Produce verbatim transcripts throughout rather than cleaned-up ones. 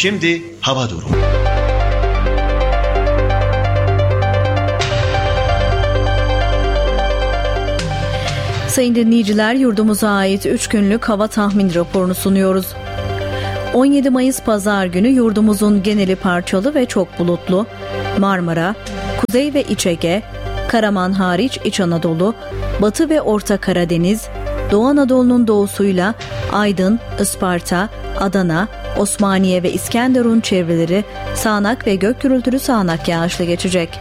Şimdi hava durumu. Sayın dinleyiciler, yurdumuza ait üç günlük hava tahmin raporunu sunuyoruz. on yedi Mayıs Pazar günü yurdumuzun geneli parçalı ve çok bulutlu. Marmara, Kuzey ve İç Ege, Karaman hariç İç Anadolu, Batı ve Orta Karadeniz, Doğu Anadolu'nun doğusuyla Aydın, Isparta, Adana, Osmaniye ve İskenderun çevreleri sağanak ve gök gürültülü sağanak yağışlı geçecek.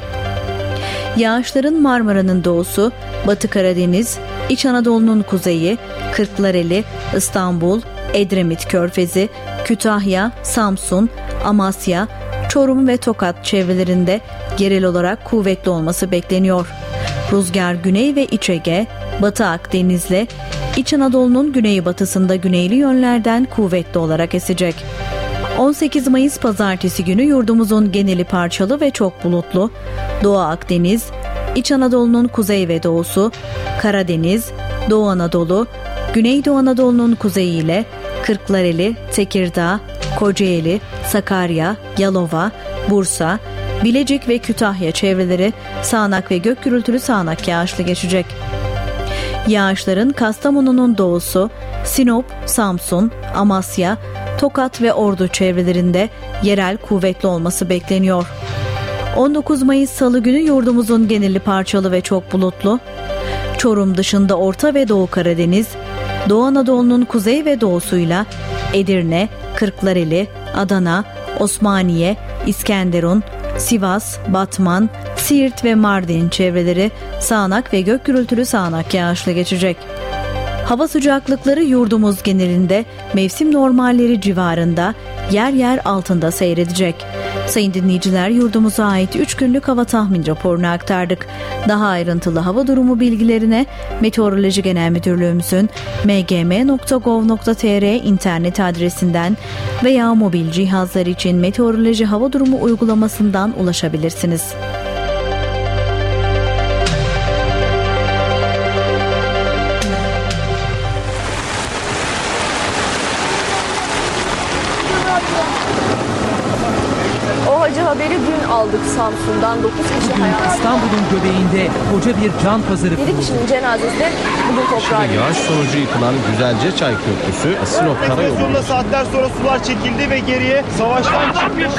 Yağışların Marmara'nın doğusu, Batı Karadeniz, İç Anadolu'nun kuzeyi, Kırklareli, İstanbul, Edremit Körfezi, Kütahya, Samsun, Amasya, Çorum ve Tokat çevrelerinde yerel olarak kuvvetli olması bekleniyor. Rüzgar Güney ve İç Ege, Batı Akdeniz'le İç Anadolu'nun güneybatısında güneyli yönlerden kuvvetli olarak esecek. on sekiz Mayıs Pazartesi günü yurdumuzun geneli parçalı ve çok bulutlu. Doğu Akdeniz, İç Anadolu'nun kuzey ve doğusu, Karadeniz, Doğu Anadolu, Güneydoğu Anadolu'nun kuzeyi ile Kırklareli, Tekirdağ, Kocaeli, Sakarya, Yalova, Bursa, Bilecik ve Kütahya çevreleri sağanak ve gök gürültülü sağanak yağışlı geçecek. Yağışların Kastamonu'nun doğusu, Sinop, Samsun, Amasya, Tokat ve Ordu çevrelerinde yerel kuvvetli olması bekleniyor. on dokuz Mayıs Salı günü yurdumuzun geneli parçalı ve çok bulutlu. Çorum dışında Orta ve Doğu Karadeniz, Doğu Anadolu'nun kuzey ve doğusuyla Edirne, Kırklareli, Adana, Osmaniye, İskenderun, Sivas, Batman, Siirt ve Mardin çevreleri sağanak ve gök gürültülü sağanak yağışlı geçecek. Hava sıcaklıkları yurdumuz genelinde mevsim normalleri civarında, yer yer altında seyredecek. Sayın dinleyiciler, yurdumuza ait üç günlük hava tahmin raporunu aktardık. Daha ayrıntılı hava durumu bilgilerine Meteoroloji Genel Müdürlüğümüzün m g m nokta gov nokta t r internet adresinden veya mobil cihazlar için meteoroloji hava durumu uygulamasından ulaşabilirsiniz. Haberi dün aldık Samsun'dan. dokuz kişi hayatını... İstanbul'un göbeğinde koca bir can pazarı yedi kişinin cenazesi de bugün toprağa gitti. Yağış sonucu yıkılan Güzelce Çay Köprüsü, Sinop Karayolu'nda saatler sonra sular çekildi ve geriye savaştan çıkmış.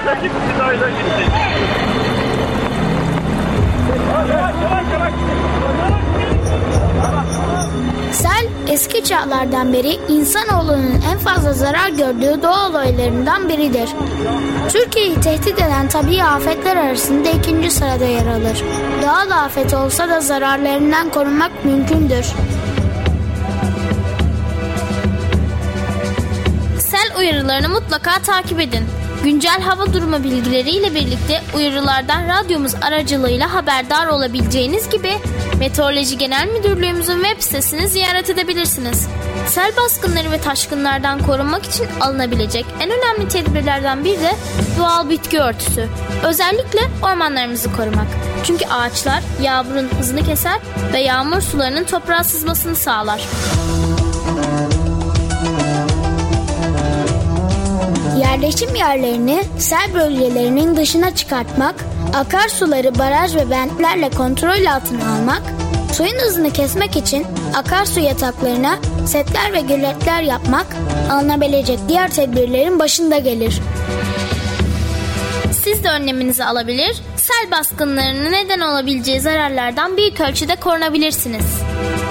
Sel eski çağlardan beri insanoğlunun en fazla zarar gördüğü doğa olaylarından biridir. Türkiye'yi tehdit eden tabii afetler arasında ikinci sırada yer alır. Doğal afet olsa da zararlarından korunmak mümkündür. Sel uyarılarını mutlaka takip edin. Güncel hava durumu bilgileriyle birlikte uyarılardan radyomuz aracılığıyla haberdar olabileceğiniz gibi Meteoroloji Genel Müdürlüğümüzün web sitesini ziyaret edebilirsiniz. Sel baskınları ve taşkınlardan korunmak için alınabilecek en önemli tedbirlerden biri de doğal bitki örtüsü. Özellikle ormanlarımızı korumak. Çünkü ağaçlar yağmurun hızını keser ve yağmur sularının toprağa sızmasını sağlar. Yerleşim yerlerini sel bölgelerinin dışına çıkartmak, akarsuları baraj ve bentlerle kontrol altına almak, suyun hızını kesmek için akarsu yataklarına setler ve göletler yapmak alınabilecek diğer tedbirlerin başında gelir. Siz de önleminizi alabilir, sel baskınlarına neden olabileceği zararlardan büyük ölçüde korunabilirsiniz.